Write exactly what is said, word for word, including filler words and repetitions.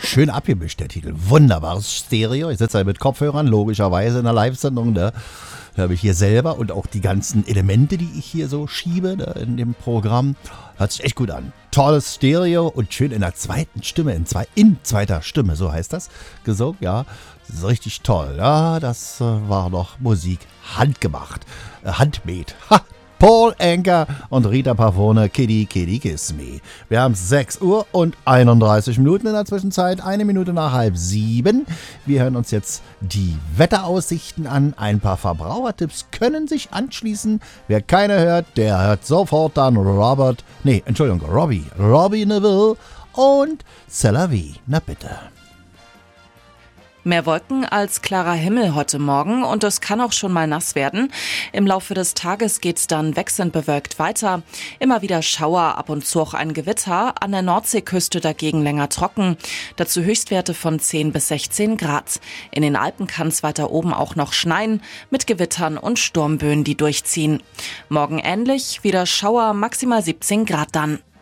schön abgemischt, der Titel. Wunderbares Stereo. Ich sitze hier mit Kopfhörern, logischerweise in der Live-Sendung. Da höre ich hier selber und auch die ganzen Elemente, die ich hier so schiebe da in dem Programm. Hört sich echt gut an. Tolles Stereo und schön in der zweiten Stimme, in, zwei, in zweiter Stimme, so heißt das, gesungen, ja. Das ist richtig toll. Ja, das äh, war noch Musik handgemacht. Äh, handmade. Ha! Paul Anka und Rita Pavone, Kitty Kitty Kiss Me. Wir haben sechs Uhr und einunddreißig Minuten in der Zwischenzeit, eine Minute nach halb sieben. Wir hören uns jetzt die Wetteraussichten an. Ein paar Verbrauchertipps können sich anschließen. Wer keine hört, der hört sofort dann Robert, nee, Entschuldigung, Robbie, Robbie Neville und C'est la vie. Na bitte. Mehr Wolken als klarer Himmel heute Morgen und es kann auch schon mal nass werden. Im Laufe des Tages geht's dann wechselnd bewölkt weiter. Immer wieder Schauer, ab und zu auch ein Gewitter. An der Nordseeküste dagegen länger trocken. Dazu Höchstwerte von zehn bis sechzehn Grad. In den Alpen kann es weiter oben auch noch schneien, mit Gewittern und Sturmböen, die durchziehen. Morgen ähnlich, wieder Schauer, maximal siebzehn Grad dann.